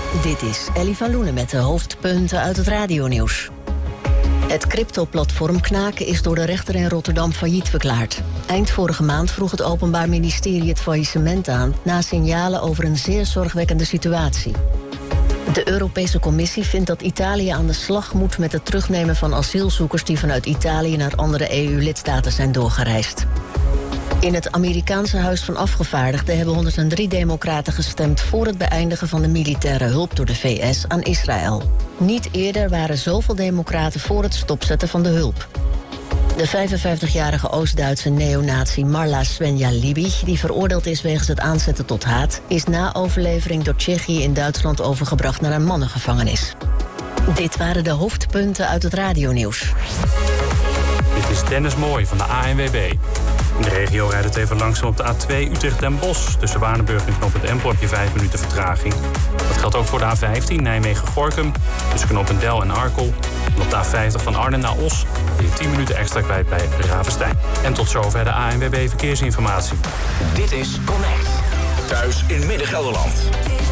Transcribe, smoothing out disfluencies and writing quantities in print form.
Dit is Ellie van Loenen met de hoofdpunten uit het radionieuws. Het cryptoplatform Knaken is door de rechter in Rotterdam failliet verklaard. Eind vorige maand vroeg het Openbaar Ministerie het faillissement aan na signalen over een zeer zorgwekkende situatie. De Europese Commissie vindt dat Italië aan de slag moet met het terugnemen van asielzoekers die vanuit Italië naar andere EU-lidstaten zijn doorgereisd. In het Amerikaanse Huis van Afgevaardigden hebben 103 democraten gestemd voor het beëindigen van de militaire hulp door de VS aan Israël. Niet eerder waren zoveel democraten voor het stopzetten van de hulp. De 55-jarige Oost-Duitse neonazi Marla Svenja-Liebig, die veroordeeld is wegens het aanzetten tot haat, is na overlevering door Tsjechië in Duitsland overgebracht naar een mannengevangenis. Dit waren de hoofdpunten uit het radionieuws. Dit is Dennis Mooij van de ANWB. In de regio rijdt het even langzaam op de A2 Utrecht-Den Bosch. Tussen Waardenburg en knooppunt Empel heb je 5 minuten vertraging. Dat geldt ook voor de A15 Nijmegen-Gorinchem. Tussen knooppunt Del en Arkel. En op de A50 van Arnhem naar Os ben je 10 minuten extra kwijt bij Ravenstein. En tot zover de ANWB Verkeersinformatie. Dit is Connect. Thuis in Midden-Gelderland.